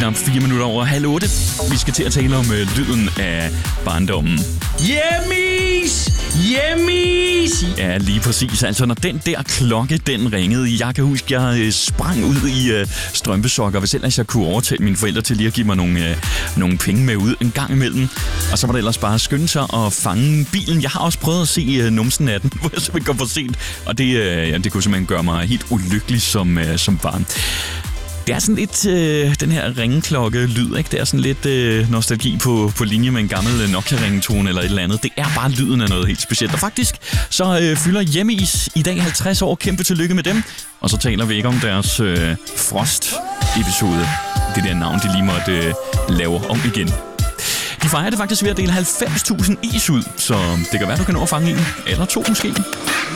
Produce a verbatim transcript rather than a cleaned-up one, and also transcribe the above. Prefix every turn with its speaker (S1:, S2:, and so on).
S1: knap fire minutter over halv otte. Vi skal til at tale om øh, lyden af barndommen.
S2: Hjemmis! Hjemmis!
S1: Ja, lige præcis. Altså, når den der klokke, den ringede. Jeg kan huske, jeg øh, sprang ud i øh, strømpesokker, hvis ellers jeg kunne overtale mine forældre til lige at give mig nogle, øh, nogle penge med ud en gang imellem. Og så var det ellers bare at skynde sig og fange bilen. Jeg har også prøvet at se øh, numsen af den, hvor jeg simpelthen kom for sent. Og det, øh, ja, det kunne simpelthen gøre mig helt ulykkelig som, øh, som barn. Det er sådan lidt øh, den her ringeklokke-lyd, ikke? Det er sådan lidt øh, nostalgi på, på linje med en gammel Nokia-ringetone eller et eller andet. Det er bare lyden af noget helt specielt. Og faktisk så øh, fylder Hjemmis i dag halvtreds år. Kæmpe tillykke med dem. Og så taler vi ikke om deres øh, Frost-episode. Det der navn, de lige måtte øh, lave om igen. De fejrer det faktisk ved at dele halvfems tusind is ud, så det kan være, du kan nå at fange en eller to måske.